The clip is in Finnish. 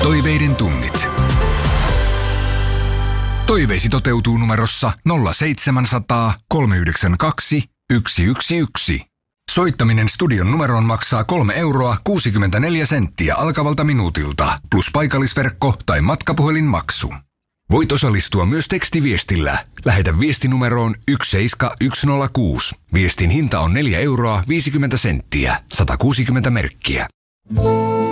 Toiveiden tunnit. Toiveisi toteutuu numerossa 0700 392 111. Soittaminen studion numeroon maksaa 3,64 € alkavalta minuutilta, plus paikallisverkko tai matkapuhelinmaksu. Voit osallistua myös tekstiviestillä. Lähetä viesti numeroon 17106. Viestin hinta on 4,50 €, 160 merkkiä.